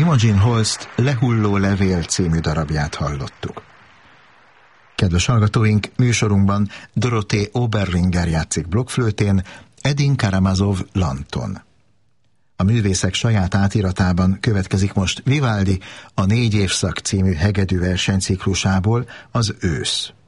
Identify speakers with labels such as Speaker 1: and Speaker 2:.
Speaker 1: Imogen Holst Lehulló levél című darabját hallottuk. Kedves hallgatóink, műsorunkban Dorothée Oberlinger játszik blokkflötén, Edin Karamazov lanton. A művészek saját átiratában következik most Vivaldi a 4 évszak című hegedű versenyciklusából az Ősz.